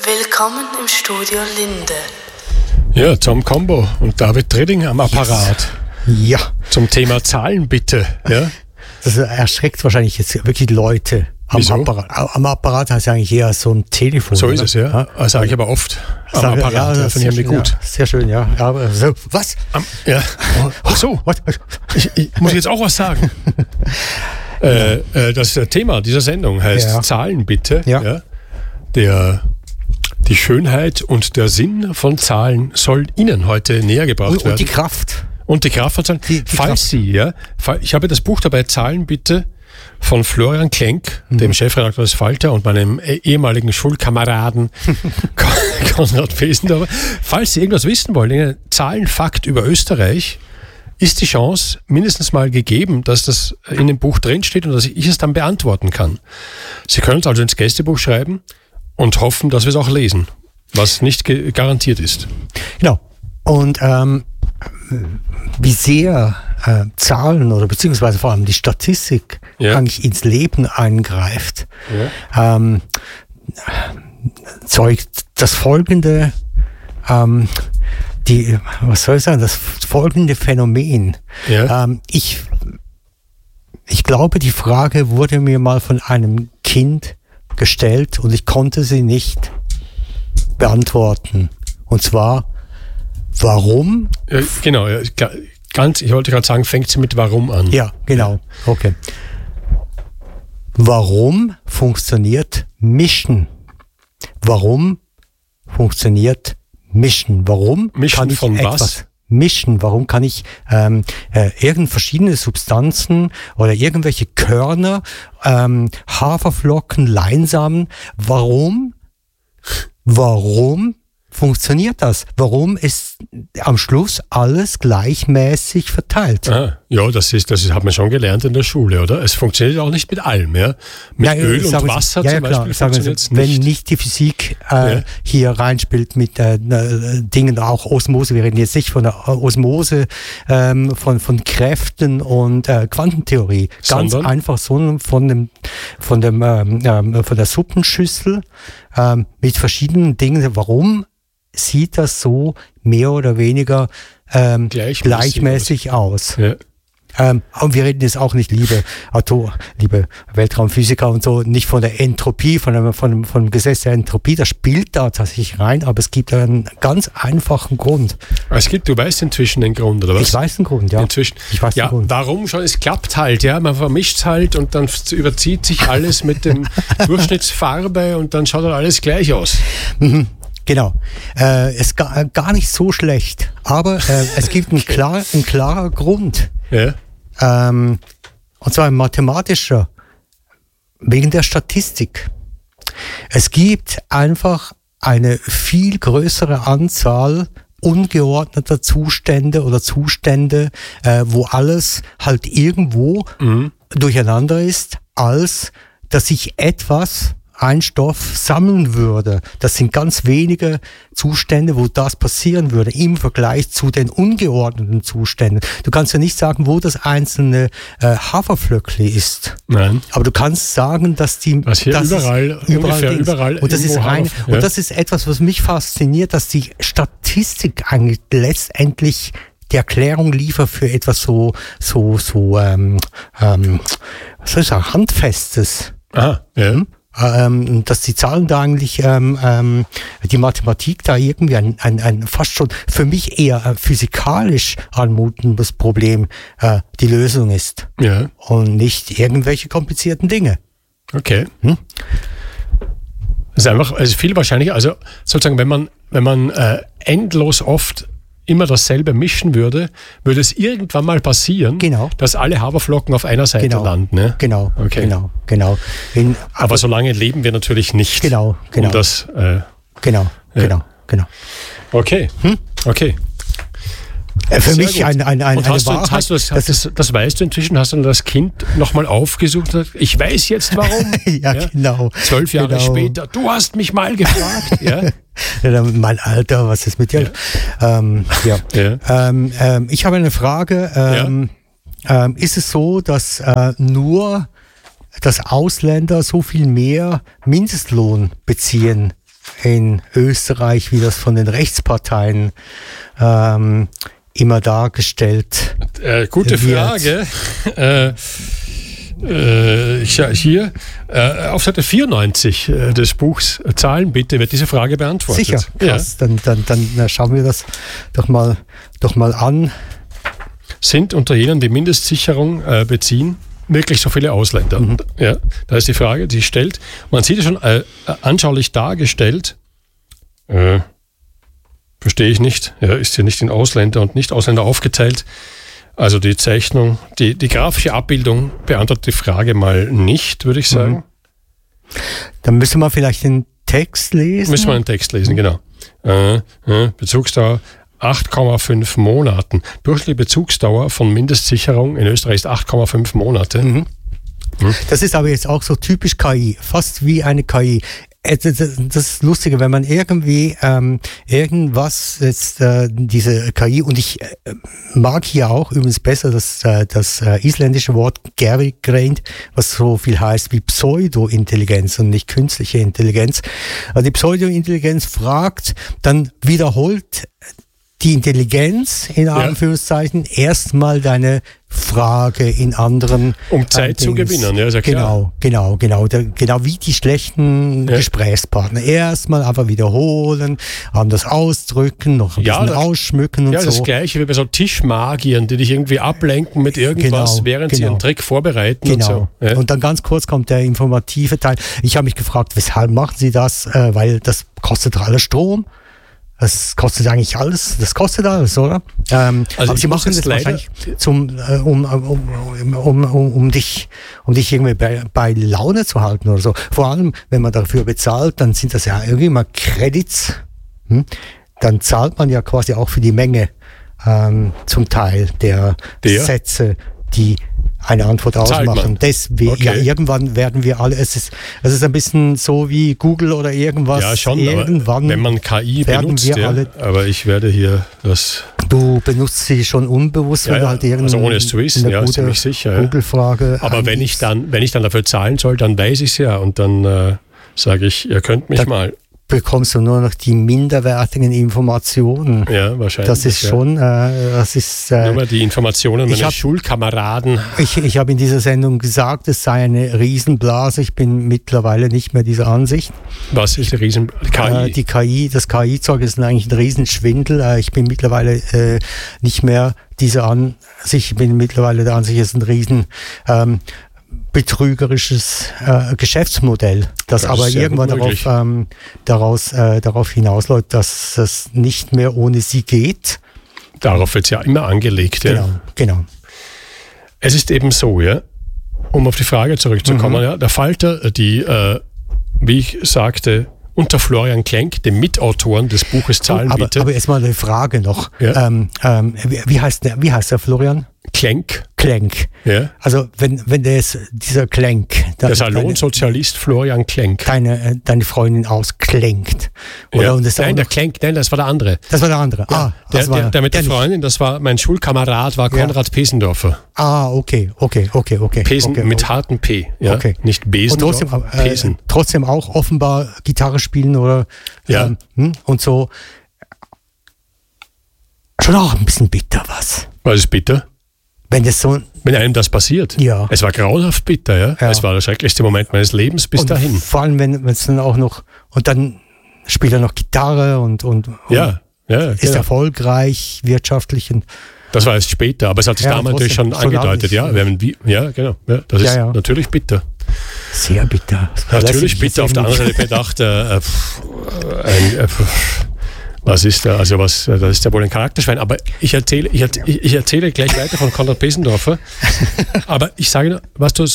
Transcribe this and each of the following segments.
Willkommen im Studio Linde. Ja, Tom Combo und David Tridding am Apparat. Ja. Zum Thema Zahlen bitte. Ja? Das erschreckt wahrscheinlich jetzt wirklich Leute. Am Apparat heißt ja eigentlich eher so ein Telefon. So ist es, ja. Das sage ich aber oft. Am Apparat, ja, das finde ich gut. Ja, sehr schön, ja. Aber so, was? Ja. Ach so, ich muss jetzt auch was sagen. Das Thema dieser Sendung heißt Zahlen bitte. Ja. Die Schönheit und der Sinn von Zahlen soll Ihnen heute näher gebracht werden. Und die Kraft. Und die Kraft von Zahlen. Falls Sie, ich habe das Buch dabei, Zahlen bitte, von Florian Klenk, dem Chefredakteur des Falter und meinem ehemaligen Schulkameraden Konrad Fesendorfer. Falls Sie irgendwas wissen wollen, einen Zahlenfakt über Österreich, ist die Chance mindestens mal gegeben, dass das in dem Buch drinsteht und dass ich es dann beantworten kann. Sie können es also ins Gästebuch schreiben und hoffen, dass wir es auch lesen, was nicht garantiert ist. Genau. Und wie sehr Zahlen oder beziehungsweise vor allem die Statistik eigentlich ins Leben eingreift, zeugt das folgende, das folgende Phänomen. Ja. Ich glaube, die Frage wurde mir mal von einem Kind gestellt und ich konnte sie nicht beantworten. Und zwar, warum? Genau, ich wollte gerade sagen, fängt sie mit warum an. Ja, genau. Okay. Warum funktioniert Mischen? Warum funktioniert Mischen? Warum Mischen kann ich von etwas was? Mischen? Warum kann ich irgend verschiedene Substanzen oder irgendwelche Körner, Haferflocken, Leinsamen, warum funktioniert das? Warum ist am Schluss alles gleichmäßig verteilt? Ah, ja, das hat man schon gelernt in der Schule, oder? Es funktioniert auch nicht mit allem, ja? Mit Öl und Wasser zum Beispiel funktioniert es nicht. Wenn nicht die Physik hier reinspielt mit Dingen, auch Osmose, wir reden jetzt nicht von der Osmose, von Kräften und Quantentheorie. Ganz einfach so von der Suppenschüssel mit verschiedenen Dingen. Warum sieht das so mehr oder weniger gleichmäßig aus? Ja. Und wir reden jetzt auch nicht, liebe Weltraumphysiker und so, nicht von der Entropie, von dem Gesetz der Entropie, das spielt da tatsächlich rein, aber es gibt einen ganz einfachen Grund. Du weißt inzwischen den Grund, oder was? Ich weiß den Grund, ja. Inzwischen. Ich weiß den Grund. Warum schon? Es klappt halt, ja. Man vermischt halt und dann überzieht sich alles mit dem Durchschnittsfarbe und dann schaut halt alles gleich aus. Genau. Ist gar nicht so schlecht, aber es gibt einen klarer Grund. Ja. Und zwar ein mathematischer, wegen der Statistik. Es gibt einfach eine viel größere Anzahl ungeordneter Zustände oder Zustände, wo alles halt irgendwo durcheinander ist, als dass sich ein Stoff sammeln würde. Das sind ganz wenige Zustände, wo das passieren würde, im Vergleich zu den ungeordneten Zuständen. Du kannst ja nicht sagen, wo das einzelne Haferflöckli ist. Nein. Aber du kannst sagen, dass überall und das ist rein. Und das ist etwas, was mich fasziniert, dass die Statistik eigentlich letztendlich die Erklärung liefert für etwas was soll ich sagen, Handfestes. Aha, ja. Dass die Zahlen da eigentlich, die Mathematik da irgendwie ein fast schon für mich eher physikalisch anmutendes Problem die Lösung ist. Ja. Und nicht irgendwelche komplizierten Dinge. Okay. Das ist einfach, viel wahrscheinlicher, also sozusagen, wenn man endlos oft immer dasselbe mischen würde es irgendwann mal passieren, dass alle Haferflocken auf einer Seite landen. Ne? Genau. Aber solange leben wir natürlich nicht. Genau. Um das, genau. Okay. Okay. Für mich eine Wahrheit. Das weißt du inzwischen, hast du das Kind nochmal aufgesucht? Ich weiß jetzt warum. Ja, genau. 12 Jahre später. Du hast mich mal gefragt. Ja. Mein Alter, was ist mit dir? Ich habe eine Frage. Ist es so, dass nur dass Ausländer so viel mehr Mindestlohn beziehen in Österreich, wie das von den Rechtsparteien immer dargestellt gute wird? Frage. Hier auf Seite 94 des Buchs Zahlen bitte wird diese Frage beantwortet. Sicher, krass. Ja. Dann schauen wir das doch mal an. Sind unter jenen, die Mindestsicherung beziehen, wirklich so viele Ausländer? Mhm. Ja, da ist die Frage, die stellt. Man sieht es schon anschaulich dargestellt. Verstehe ich nicht. Ja, ist hier nicht in Ausländer und Nicht-Ausländer aufgeteilt. Also die Zeichnung, die grafische Abbildung beantwortet die Frage mal nicht, würde ich sagen. Dann müssen wir vielleicht den Text lesen. Müssen wir den Text lesen, genau. Bezugsdauer 8,5 Monaten. Durchschnittliche Bezugsdauer von Mindestsicherung in Österreich ist 8,5 Monate. Mhm. Das ist aber jetzt auch so typisch KI, fast wie eine KI. Das ist Lustige, wenn man irgendwie irgendwas jetzt diese KI, und ich mag hier auch übrigens besser das isländische Wort gervigreined, was so viel heißt wie Pseudo-Intelligenz und nicht künstliche Intelligenz. Also die Pseudo-Intelligenz fragt, dann wiederholt die Intelligenz in Anführungszeichen erstmal deine Frage in anderen um Zeit zu gewinnen, ja, ist ja klar. Genau wie die schlechten Gesprächspartner. Erstmal einfach wiederholen, anders ausdrücken, noch ein bisschen ausschmücken und so. Ja, das Gleiche wie bei so Tischmagiern, die dich irgendwie ablenken mit irgendwas, während sie einen Trick vorbereiten und so. Ja. Und dann ganz kurz kommt der informative Teil. Ich habe mich gefragt, weshalb machen sie das? Weil das kostet alles Strom. Das kostet eigentlich alles, oder? Also aber sie machen das wahrscheinlich um dich irgendwie bei Laune zu halten oder so. Vor allem, wenn man dafür bezahlt, dann sind das ja irgendwie mal Credits. Dann zahlt man ja quasi auch für die Menge zum Teil der Sätze, die eine Antwort ausmachen. Deswegen, irgendwann werden wir alle, es ist ein bisschen so wie Google oder irgendwas. Ja, schon, irgendwann wenn man KI benutzt, aber ich werde hier das... Du benutzt sie schon unbewusst, wenn du halt also ohne es zu wissen, ziemlich sicher. Google-Frage. Aber wenn ich dann dafür zahlen soll, dann weiß ich es ja und dann sage ich, ihr könnt mich mal... bekommst du nur noch die minderwertigen Informationen. Ja, wahrscheinlich. Das ist schon, nur mal die Informationen meiner Schulkameraden. Ich habe in dieser Sendung gesagt, es sei eine Riesenblase. Ich bin mittlerweile nicht mehr dieser Ansicht. Was ist die KI? Das KI-Zeug ist eigentlich ein Riesenschwindel. Ich bin mittlerweile nicht mehr dieser Ansicht. Ich bin mittlerweile der Ansicht, es ist ein riesen betrügerisches Geschäftsmodell, das aber irgendwann darauf hinausläuft, dass es nicht mehr ohne sie geht. Darauf wird es ja immer angelegt. Genau. Es ist eben so, um auf die Frage zurückzukommen, der Falter, die, wie ich sagte, unter Florian Klenk, dem Mitautoren des Buches Zahlen bitte. Aber jetzt mal eine Frage noch. Ja. Wie heißt der Florian? Klenk. Ja. Also wenn dieser Klenk... Der Salonsozialist Florian Klenk. Deine Freundin ausklenkt. Oder? Ja. Und das der Klenk, das war der andere. Das war der andere. Ja. Der mit der Freundin, das war mein Schulkamerad, war Konrad Pesendorfer. Okay. Pesen mit hartem P. Ja? Okay. Nicht Besen, Pesen. Trotzdem auch offenbar Gitarre spielen oder und so. Schon auch ein bisschen bitter was. Was ist bitter? Wenn einem das passiert. Ja. Es war grauenhaft bitter, ja. Es war der schrecklichste Moment meines Lebens bis dahin. Vor allem, wenn es dann auch noch, und dann spielt er noch Gitarre und ist erfolgreich wirtschaftlich. Das war erst später, aber es hat sich damals natürlich schon angedeutet, genau. Ja, das ist natürlich bitter. Sehr bitter. Natürlich bitter. Auf der anderen Seite bedacht, was ist da? Also das ist ja wohl ein Charakterschwein. Aber ich erzähle gleich weiter von Konrad Pesendorfer. Aber ich sage nur, was du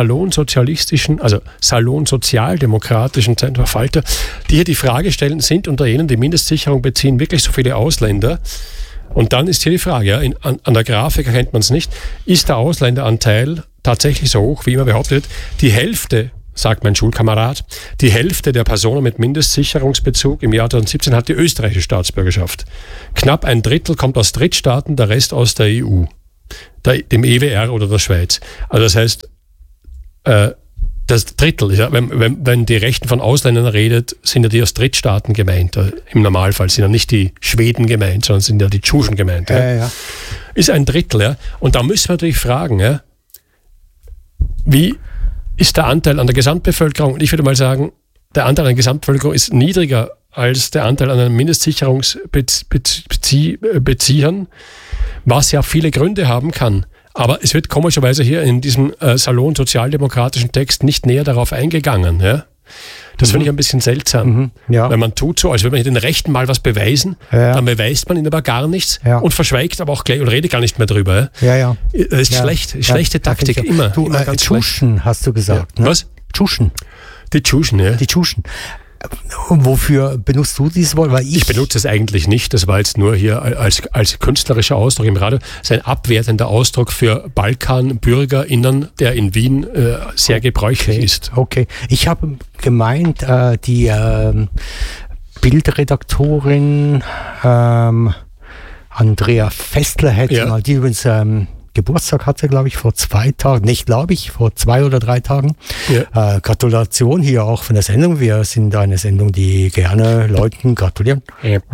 salonsozialdemokratischen Zentrum Falter, die hier die Frage stellen, sind unter jenen, die Mindestsicherung beziehen, wirklich so viele Ausländer? Und dann ist hier die Frage, an der Grafik erkennt man es nicht, ist der Ausländeranteil tatsächlich so hoch, wie immer behauptet wird? Die Hälfte, sagt mein Schulkamerad, die Hälfte der Personen mit Mindestsicherungsbezug im Jahr 2017 hat die österreichische Staatsbürgerschaft. Knapp ein Drittel kommt aus Drittstaaten, der Rest aus der EU, dem EWR oder der Schweiz. Also das heißt, Das Drittel, ja, wenn die Rechten von Ausländern redet, sind ja die aus Drittstaaten gemeint. Im Normalfall sind ja nicht die Schweden gemeint, sondern sind ja die Tschuschen gemeint. Ja. Ist ein Drittel. Ja. Und da müssen wir natürlich fragen, ja, wie ist der Anteil an der Gesamtbevölkerung? Und ich würde mal sagen, der Anteil an der Gesamtbevölkerung ist niedriger als der Anteil an den Mindestsicherungsbeziehern, was ja viele Gründe haben kann. Aber es wird komischerweise hier in diesem Salon sozialdemokratischen Text nicht näher darauf eingegangen. Ja? Das finde ich ein bisschen seltsam. Ja. Weil man tut so, als würde man den Rechten mal was beweisen, dann beweist man ihnen aber gar nichts und verschweigt aber auch gleich und redet gar nicht mehr drüber. Ja. Das ist schlechte Taktik, immer. Du, immer ganz Tschuschen hast du gesagt. Ja. Ne? Was? Tschuschen. Die Tschuschen, ja. Die Tschuschen. Wofür benutzt du dieses Wort? Weil ich benutze es eigentlich nicht. Das war jetzt nur hier als künstlerischer Ausdruck im Radio. Das ist ein abwertender Ausdruck für BalkanbürgerInnen, der in Wien sehr gebräuchlich ist. Okay. Ich habe gemeint, die Bildredaktorin Andrea Festler hätte mal, die übrigens Geburtstag hatte, glaube ich, vor 2 Tagen. Nicht, glaube ich, vor 2 oder 3 Tagen. Ja. Gratulation hier auch von der Sendung. Wir sind eine Sendung, die gerne Leuten gratulieren.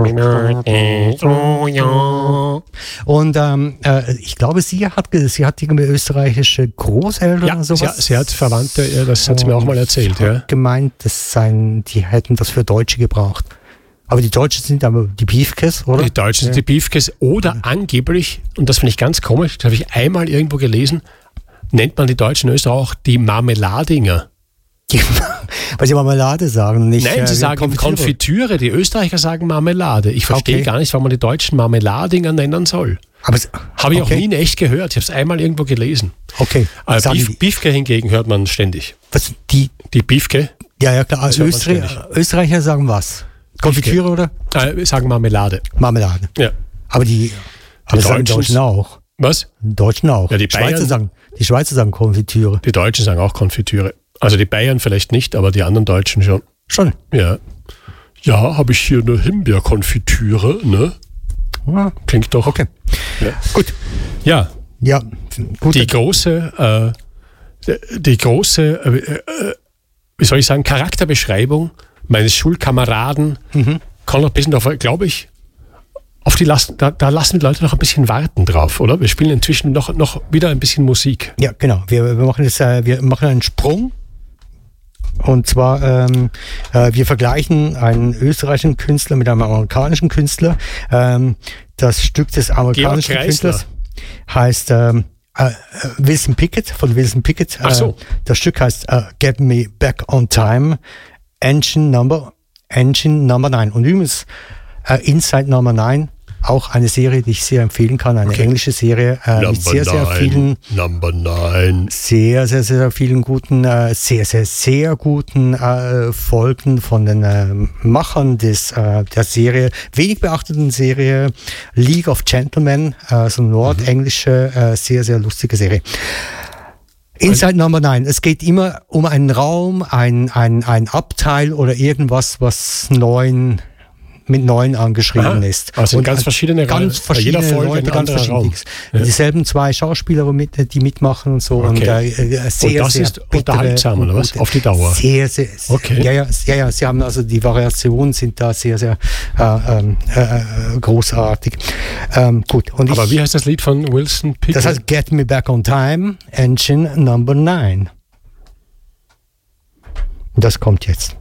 Und ich glaube, sie hat irgendwie österreichische Großeltern oder sowas. Sie hat Verwandte, das hat sie mir auch mal erzählt. Ja. Gemeint, die hätten das für Deutsche gebraucht. Aber die Deutschen sind aber die Piefkes, oder? Die Deutschen sind die Piefkes oder angeblich, und das finde ich ganz komisch, das habe ich einmal irgendwo gelesen, nennt man die Deutschen in Österreich auch die Marmeladinger. Weil sie Marmelade sagen, nicht Nein, sie sagen Konfitüre. Die Österreicher sagen Marmelade. Ich verstehe gar nicht, warum man die Deutschen Marmeladinger nennen soll. Habe ich auch nie in echt gehört. Ich habe es einmal irgendwo gelesen. Okay. Piefke hingegen hört man ständig. Was? Die Piefke? Ja, klar. Österreicher sagen was? Konfitüre, oder? Wir sagen Marmelade. Marmelade. Ja. Aber die Deutschen auch. Was? Die Deutschen auch. Ja, die Schweizer sagen Konfitüre. Die Deutschen sagen auch Konfitüre. Also die Bayern vielleicht nicht, aber die anderen Deutschen schon. Schon? Ja. Ja, habe ich hier eine Himbeerkonfitüre, ne? Ja. Klingt doch. Okay. Ja. Gut. Ja. Ja. Gut. Die große, wie soll ich sagen, Charakterbeschreibung meines Schulkameraden kann noch ein bisschen, glaube ich, auf die lassen die Leute noch ein bisschen warten drauf, oder? Wir spielen inzwischen noch wieder ein bisschen Musik. Ja, genau. Wir machen einen Sprung. Und zwar, wir vergleichen einen österreichischen Künstler mit einem amerikanischen Künstler. Das Stück des amerikanischen Künstlers heißt Wilson Pickett, von Wilson Pickett. Ach so. Das Stück heißt Get Me Back on Time, Engine Number 9. Und übrigens Inside Number 9, auch eine Serie, die ich sehr empfehlen kann, eine englische Serie mit sehr vielen guten, sehr guten Folgen von den Machern der Serie, wenig beachteten Serie League of Gentlemen, so eine nordenglische, sehr lustige Serie. Inside Number 9. Es geht immer um einen Raum, ein Abteil oder irgendwas, was mit 9 angeschrieben ist. Also und ganz verschiedene jeder Folge Leute, ganz verschiedene. Ja. Dieselben 2 Schauspieler, die mitmachen und so. Okay. Und das ist unterhaltsam, oder was? Auf die Dauer? Sehr. Okay. Ja. Sie haben also die Variationen sind da sehr großartig. Gut. Und aber wie heißt das Lied von Wilson Pickett? Das heißt Get Me Back on Time, Engine Number 9. Und das kommt jetzt.